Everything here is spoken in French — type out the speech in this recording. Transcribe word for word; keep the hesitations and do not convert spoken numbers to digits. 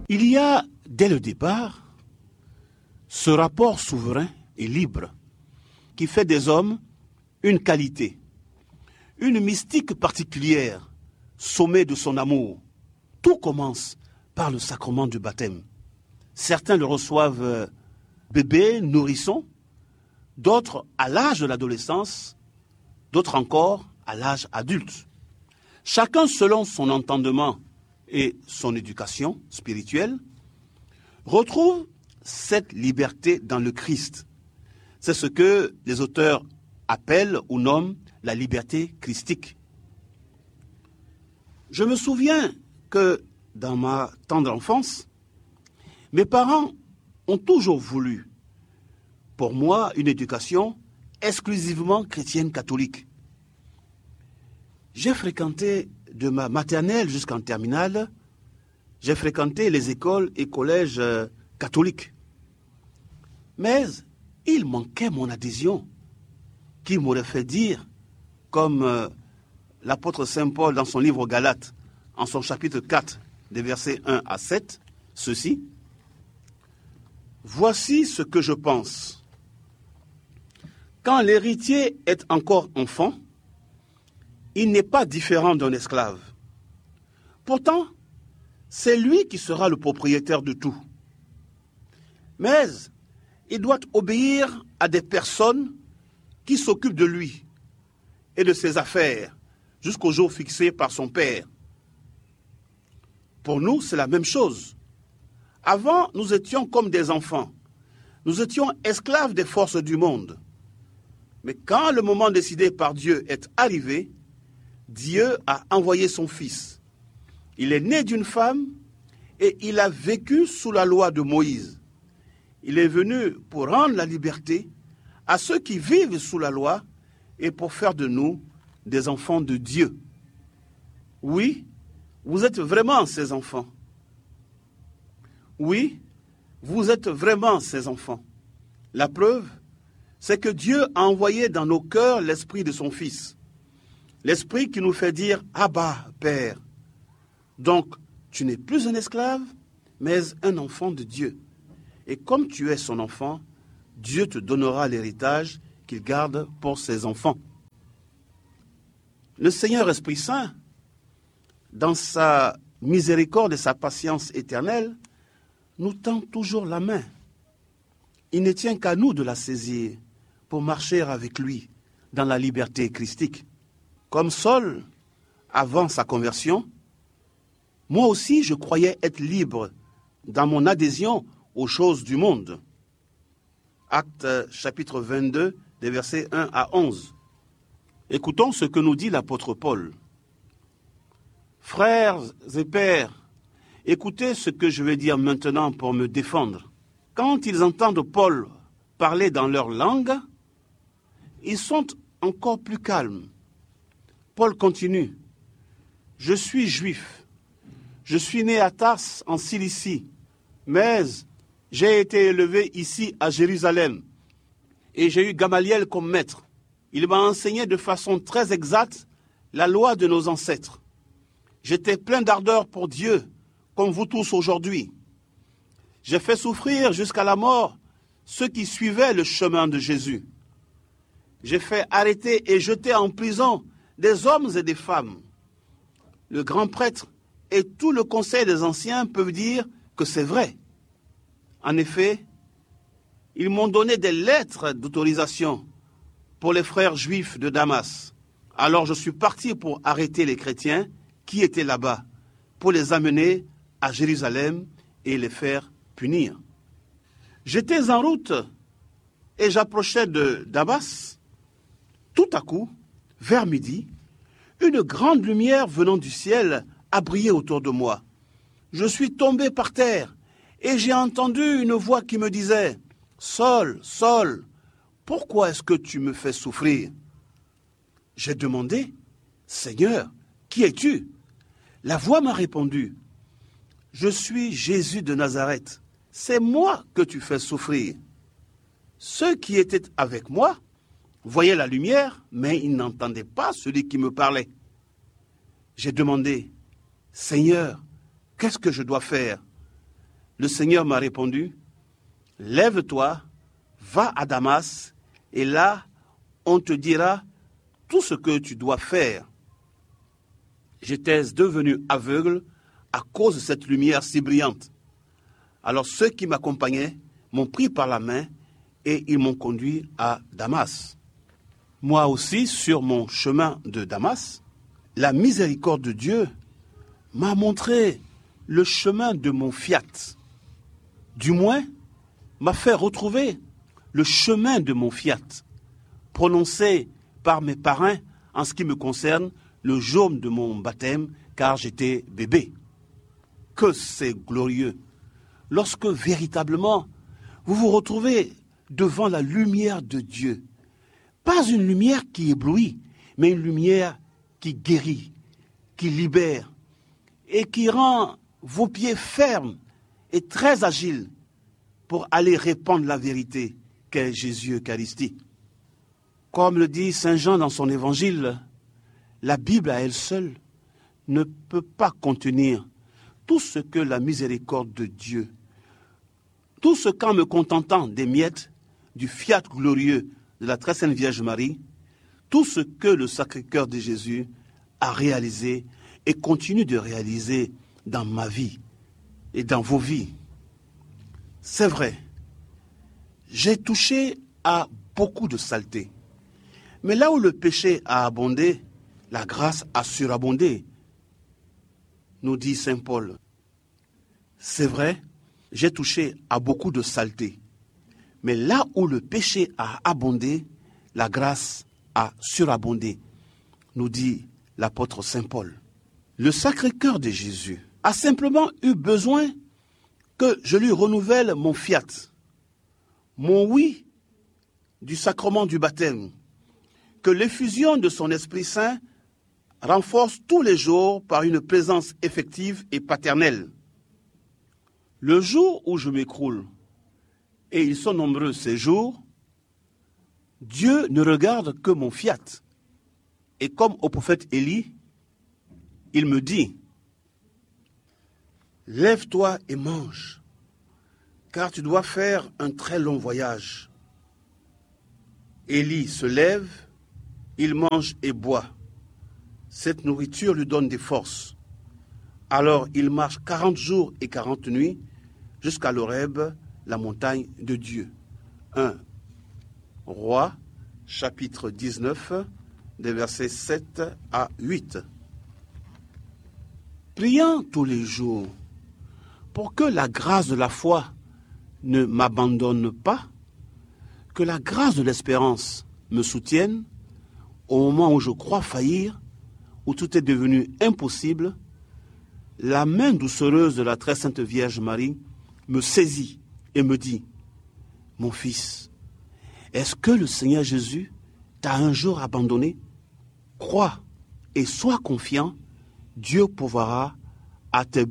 Il y a, dès le départ, ce rapport souverain et libre qui fait des hommes une qualité, une mystique particulière, sommet de son amour. Tout commence par le sacrement du baptême. Certains le reçoivent bébé, nourrisson, d'autres à l'âge de l'adolescence, d'autres encore à l'âge adulte. Chacun selon son entendement et son éducation spirituelle, retrouve cette liberté dans le Christ. C'est ce que les auteurs appellent ou nomment la liberté christique. Je me souviens que dans ma tendre enfance, mes parents ont toujours voulu, pour moi, une éducation exclusivement chrétienne catholique. J'ai fréquenté de ma maternelle jusqu'en terminale, j'ai fréquenté les écoles et collèges euh, catholiques. Mais il manquait mon adhésion, qui m'aurait fait dire, comme euh, l'apôtre Saint Paul dans son livre Galates, en son chapitre quatre, des versets un à sept, ceci. Voici ce que je pense. Quand l'héritier est encore enfant, il n'est pas différent d'un esclave. Pourtant, c'est lui qui sera le propriétaire de tout. Mais il doit obéir à des personnes qui s'occupent de lui et de ses affaires jusqu'au jour fixé par son père. Pour nous, c'est la même chose. Avant, nous étions comme des enfants. Nous étions esclaves des forces du monde. Mais quand le moment décidé par Dieu est arrivé, Dieu a envoyé son Fils. Il est né d'une femme et il a vécu sous la loi de Moïse. Il est venu pour rendre la liberté à ceux qui vivent sous la loi et pour faire de nous des enfants de Dieu. Oui, vous êtes vraiment ses enfants. Oui, vous êtes vraiment ses enfants. La preuve, c'est que Dieu a envoyé dans nos cœurs l'esprit de son Fils. L'esprit qui nous fait dire « Abba, Père ». Donc, tu n'es plus un esclave, mais un enfant de Dieu. Et comme tu es son enfant, Dieu te donnera l'héritage qu'il garde pour ses enfants. Le Seigneur Esprit Saint, dans sa miséricorde et sa patience éternelle, nous tend toujours la main. Il ne tient qu'à nous de la saisir pour marcher avec lui dans la liberté christique. Comme Saul, avant sa conversion, moi aussi je croyais être libre dans mon adhésion aux choses du monde. Actes chapitre vingt-deux, des versets un à onze. Écoutons ce que nous dit l'apôtre Paul. Frères et pères, écoutez ce que je vais dire maintenant pour me défendre. Quand ils entendent Paul parler dans leur langue, ils sont encore plus calmes. Paul continue. Je suis juif. Je suis né à Tars en Cilicie, mais j'ai été élevé ici à Jérusalem et j'ai eu Gamaliel comme maître. Il m'a enseigné de façon très exacte la loi de nos ancêtres. J'étais plein d'ardeur pour Dieu, comme vous tous aujourd'hui. J'ai fait souffrir jusqu'à la mort ceux qui suivaient le chemin de Jésus. J'ai fait arrêter et jeter en prison des hommes et des femmes. Le grand prêtre et tout le conseil des anciens peuvent dire que c'est vrai. En effet, ils m'ont donné des lettres d'autorisation pour les frères juifs de Damas. Alors je suis parti pour arrêter les chrétiens qui étaient là-bas, pour les amener à Jérusalem et les faire punir. J'étais en route et j'approchais de Damas. Tout à coup, vers midi, une grande lumière venant du ciel a brillé autour de moi. Je suis tombé par terre et j'ai entendu une voix qui me disait « Saul, Saul, pourquoi est-ce que tu me fais souffrir ?» J'ai demandé « Seigneur, qui es-tu » La voix m'a répondu « Je suis Jésus de Nazareth. C'est moi que tu fais souffrir. » Ceux qui étaient avec moi voyaient la lumière, mais ils n'entendaient pas celui qui me parlait. J'ai demandé « Seigneur, qu'est-ce que je dois faire ?» Le Seigneur m'a répondu, « Lève-toi, va à Damas, et là, on te dira tout ce que tu dois faire. » J'étais devenu aveugle à cause de cette lumière si brillante. Alors ceux qui m'accompagnaient m'ont pris par la main et ils m'ont conduit à Damas. Moi aussi, sur mon chemin de Damas, la miséricorde de Dieu m'a montré le chemin de mon fiat. Du moins, m'a fait retrouver le chemin de mon fiat, prononcé par mes parrains en ce qui me concerne le jour de mon baptême, car j'étais bébé. Que c'est glorieux lorsque véritablement vous vous retrouvez devant la lumière de Dieu. Pas une lumière qui éblouit, mais une lumière qui guérit, qui libère et qui rend vos pieds fermes et très agiles pour aller répandre la vérité qu'est Jésus Eucharistie. Comme le dit Saint Jean dans son évangile, la Bible à elle seule ne peut pas contenir tout ce que la miséricorde de Dieu, tout ce qu'en me contentant des miettes du fiat glorieux de la très sainte Vierge Marie, tout ce que le Sacré-Cœur de Jésus a réalisé et continue de réaliser dans ma vie et dans vos vies. C'est vrai, j'ai touché à beaucoup de saleté. Mais là où le péché a abondé, la grâce a surabondé, nous dit saint Paul. C'est vrai, j'ai touché à beaucoup de saleté. Mais là où le péché a abondé, la grâce a surabondé, nous dit l'apôtre saint Paul. Le Sacré-Cœur de Jésus a simplement eu besoin que je lui renouvelle mon fiat, mon oui du sacrement du baptême, que l'effusion de son Esprit Saint renforce tous les jours par une présence effective et paternelle. Le jour où je m'écroule, et ils sont nombreux ces jours, Dieu ne regarde que mon fiat. Et comme au prophète Élie, il me dit, « Lève-toi et mange, car tu dois faire un très long voyage. » Élie se lève, il mange et boit. Cette nourriture lui donne des forces. Alors il marche quarante jours et quarante nuits jusqu'à l'Horeb, la montagne de Dieu. un Rois, chapitre dix-neuf, des versets sept à huit. Priant tous les jours pour que la grâce de la foi ne m'abandonne pas, que la grâce de l'espérance me soutienne au moment où je crois faillir, où tout est devenu impossible. La main doucereuse de la très sainte Vierge Marie me saisit et me dit, « Mon fils, est-ce que le Seigneur Jésus t'a un jour abandonné? Crois et sois confiant, Dieu pourvoira à tes besoins. »